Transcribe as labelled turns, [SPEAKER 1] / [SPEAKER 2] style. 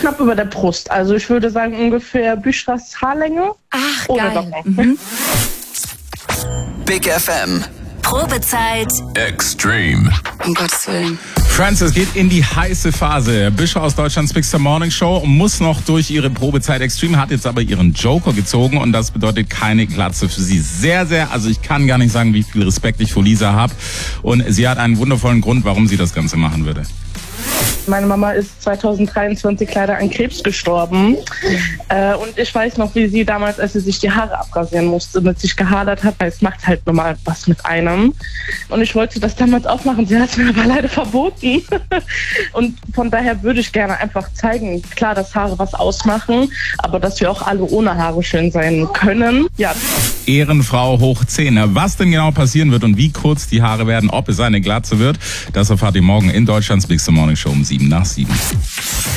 [SPEAKER 1] knapp über der Brust. Also ich würde sagen ungefähr Büschras Haarlänge.
[SPEAKER 2] Ach,
[SPEAKER 1] ohne
[SPEAKER 2] geil.
[SPEAKER 1] Locken.
[SPEAKER 3] Big FM.
[SPEAKER 2] Probezeit.
[SPEAKER 4] Extreme.
[SPEAKER 2] Um Gottes Willen.
[SPEAKER 5] Frances geht in die heiße Phase. Büsche aus Deutschlands Big Star Morning Show muss noch durch ihre Probezeit Extreme, hat jetzt aber ihren Joker gezogen und das bedeutet keine Glatze für sie. Also ich kann gar nicht sagen, wie viel Respekt ich vor Lisa habe und sie hat einen wundervollen Grund, warum sie das Ganze machen würde.
[SPEAKER 1] Meine Mama ist 2023 leider an Krebs gestorben. Und ich weiß noch, wie sie damals, als sie sich die Haare abrasieren musste, mit sich gehadert hat, weil es macht halt normal was mit einem. Und ich wollte das damals auch machen, sie hat es mir aber leider verboten. Und von daher würde ich gerne einfach zeigen, klar, dass Haare was ausmachen, aber dass wir auch alle ohne Haare schön sein können. Ja.
[SPEAKER 5] Ehrenfrau hoch 10. Was denn genau passieren wird und wie kurz die Haare werden, ob es eine Glatze wird, das erfahrt ihr morgen in Deutschlands Big Star Morning Show um 7 nach 7.